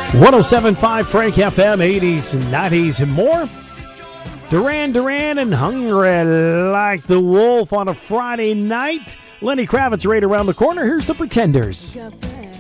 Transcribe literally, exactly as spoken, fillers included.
one oh seven point five Frank F M, eighties and nineties and more. Duran Duran and Hungry Like the Wolf on a Friday night. Lenny Kravitz right around the corner. Here's the Pretenders.